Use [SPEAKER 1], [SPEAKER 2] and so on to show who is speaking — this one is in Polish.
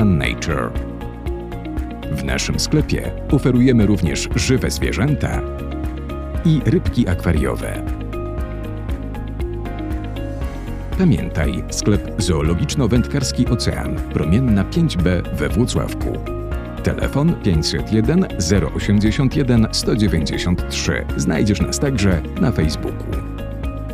[SPEAKER 1] Ocean Nature. W naszym sklepie oferujemy również żywe zwierzęta i rybki akwariowe. Pamiętaj, sklep zoologiczno-wędkarski Ocean, Promienna 5B we Włocławku. Telefon 501 081 193. Znajdziesz nas także na Facebooku.